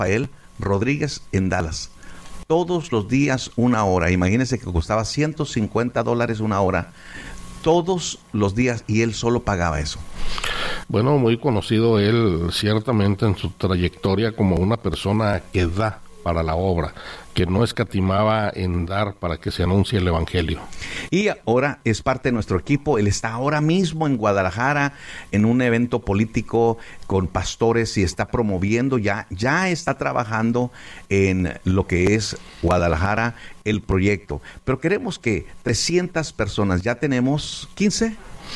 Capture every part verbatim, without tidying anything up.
Rafael Rodríguez en Dallas. Todos los días una hora. Imagínense que costaba ciento cincuenta dólares una hora. Todos los días, y él solo pagaba eso. Bueno, muy conocido él ciertamente en su trayectoria como una persona que da para la obra, que no escatimaba en dar para que se anuncie el Evangelio. Y ahora es parte de nuestro equipo. Él está ahora mismo en Guadalajara en un evento político con pastores y está promoviendo, ya, ya está trabajando en lo que es Guadalajara, el proyecto. Pero queremos que trescientas personas, ya tenemos quince.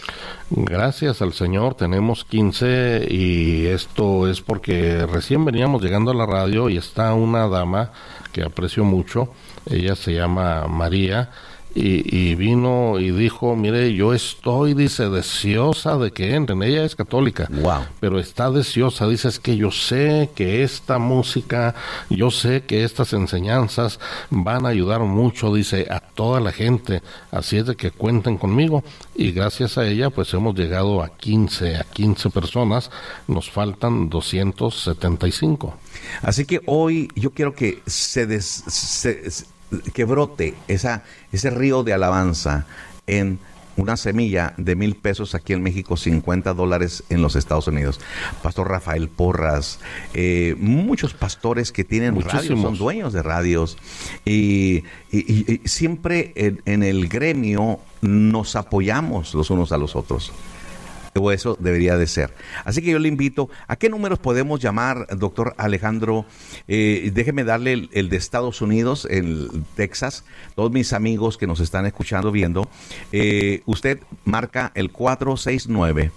Gracias al Señor tenemos quince, y esto es porque recién veníamos llegando a la radio y está una dama que aprecio mucho, ella se llama María, y, y vino y dijo, mire, yo estoy, dice, deseosa de que entren. Ella es católica, wow, pero está deseosa, dice, es que yo sé que esta música, yo sé que estas enseñanzas van a ayudar mucho, dice, a toda la gente, así es de que cuenten conmigo. Y gracias a ella, pues hemos llegado a quince, a quince personas, nos faltan doscientos setenta y cinco. Así que hoy yo quiero que se, des, se que brote esa, ese río de alabanza en una semilla de mil pesos aquí en México, cincuenta dólares en los Estados Unidos. Pastor Rafael Porras, eh, muchos pastores que tienen radios, son dueños de radios, y, y, y, y siempre en, en el gremio nos apoyamos los unos a los otros. O eso debería de ser. Así que yo le invito, ¿a qué números podemos llamar, doctor Alejandro? Eh, déjeme darle el, el de Estados Unidos, el Texas, todos mis amigos que nos están escuchando, viendo. Eh, usted marca el cuatro seis nueve,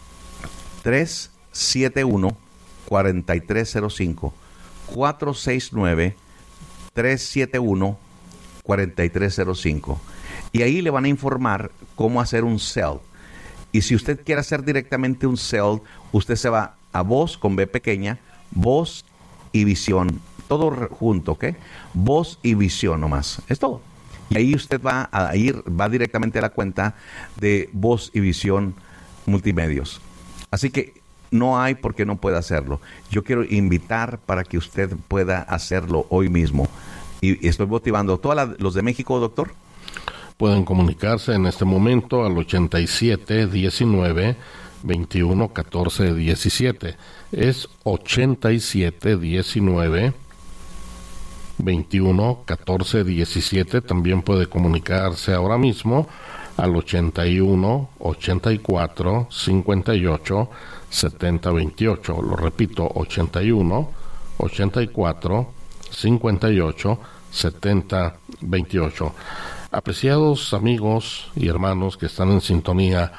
tres siete uno, cuatro tres cero cinco. cuatro seis nueve, tres siete uno, cuatro tres cero cinco. Y ahí le van a informar cómo hacer un cell. Y si usted quiere hacer directamente un cell, usted se va a Voz con B pequeña, Voz y Visión, todo junto, ¿ok? Voz y Visión nomás, es todo. Y ahí usted va a ir, va directamente a la cuenta de Voz y Visión Multimedios. Así que no hay por qué no pueda hacerlo. Yo quiero invitar para que usted pueda hacerlo hoy mismo. Y estoy motivando a todos los de México, doctor. Pueden comunicarse en este momento al ochenta y siete, diecinueve, veintiuno, catorce, diecisiete. Es ochenta y siete, diecinueve, veintiuno, catorce, diecisiete. También puede comunicarse ahora mismo al ochenta y uno, ochenta y cuatro, cincuenta y ocho, setenta, veintiocho. Lo repito, ochenta y uno, ochenta y cuatro, cincuenta y ocho, setenta, veintiocho. Apreciados amigos y hermanos que están en sintonía,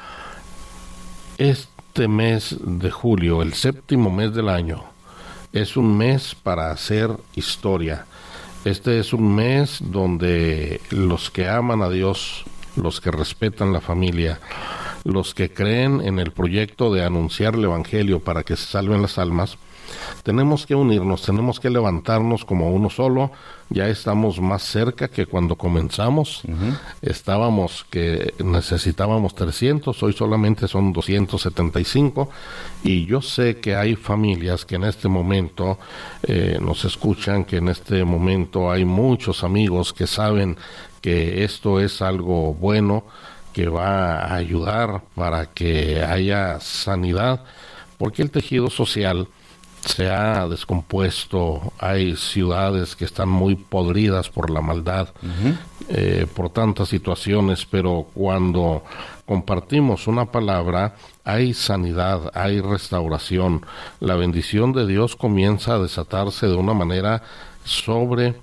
este mes de julio, el séptimo mes del año, es un mes para hacer historia. Este es un mes donde los que aman a Dios, los que respetan la familia, los que creen en el proyecto de anunciar el Evangelio para que se salven las almas, tenemos que unirnos, tenemos que levantarnos como uno solo. Ya estamos más cerca que cuando comenzamos. Uh-huh. Estábamos que necesitábamos trescientos, hoy solamente son doscientos setenta y cinco, y yo sé que hay familias que en este momento eh, nos escuchan, que en este momento hay muchos amigos que saben que esto es algo bueno, que va a ayudar para que haya sanidad, porque el tejido social se ha descompuesto, hay ciudades que están muy podridas por la maldad, uh-huh. eh, por tantas situaciones, pero cuando compartimos una palabra, hay sanidad, hay restauración, la bendición de Dios comienza a desatarse de una manera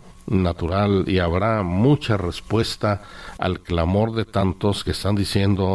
sobrenatural y habrá mucha respuesta al clamor de tantos que están diciendo: